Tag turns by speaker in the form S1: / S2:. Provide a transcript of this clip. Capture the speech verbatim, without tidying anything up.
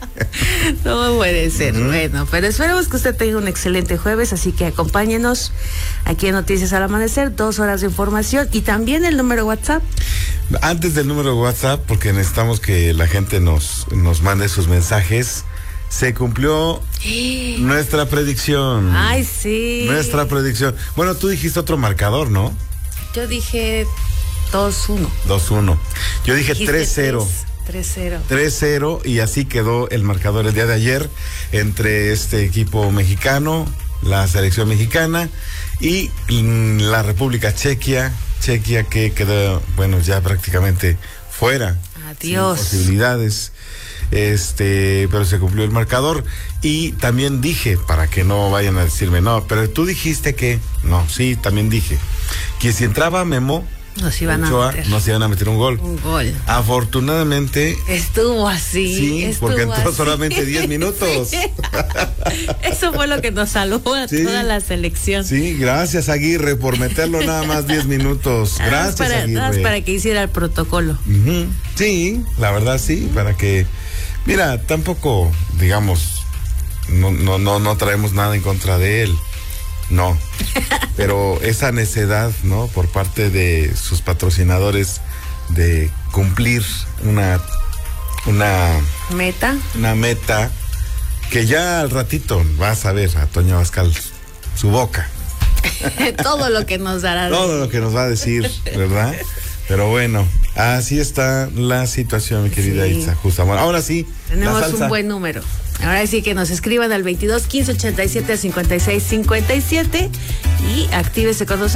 S1: No puede ser. Uh-huh. Bueno, pero esperemos que usted tenga un excelente jueves, así que acompáñenos aquí en Noticias al Amanecer, dos horas de información y también el número WhatsApp.
S2: Antes del número WhatsApp, porque necesitamos que la gente nos, nos mande sus mensajes. Se cumplió sí. nuestra predicción.
S1: Ay, sí.
S2: Nuestra predicción. Bueno, tú dijiste otro marcador, ¿no?
S1: Yo dije dos uno.
S2: dos uno. Yo dije tres cero.
S1: tres cero.
S2: tres cero y así quedó el marcador el día de ayer entre este equipo mexicano, la selección mexicana y la República Chequia, Chequia que quedó, bueno, ya prácticamente fuera.
S1: Adiós.
S2: Sin posibilidades. Este, pero se cumplió el marcador y también dije, para que no vayan a decirme, no, pero tú dijiste que, no, sí, también dije que si entraba Memo,
S1: nos iban
S2: Ochoa,
S1: a meter.
S2: Nos iban a meter un gol.
S1: Un gol.
S2: Afortunadamente.
S1: Estuvo así.
S2: Sí,
S1: estuvo
S2: porque entró
S1: así.
S2: solamente diez minutos. Sí.
S1: Eso fue lo que nos salvó a sí. toda la selección.
S2: Sí, gracias Aguirre por meterlo nada más diez minutos. Gracias
S1: nada más para,
S2: Aguirre.
S1: Nada más para que hiciera el protocolo.
S2: Uh-huh. Sí, la verdad sí, para que. Mira, tampoco, digamos, no, no, no, no traemos nada en contra de él. No, pero esa necedad, ¿no? Por parte de sus patrocinadores de cumplir una una
S1: meta,
S2: una meta que ya al ratito vas a ver a Toño Abascal su boca.
S1: Todo lo que nos dará.
S2: Todo lo que nos va a decir, ¿verdad? Pero bueno, así está la situación, mi querida sí. Itza. Justa. Bueno, ahora sí.
S1: Tenemos un buen número. Ahora sí que nos escriban al veintidós quince ochenta y siete cincuenta y seis cincuenta y siete y actívese con nosotros.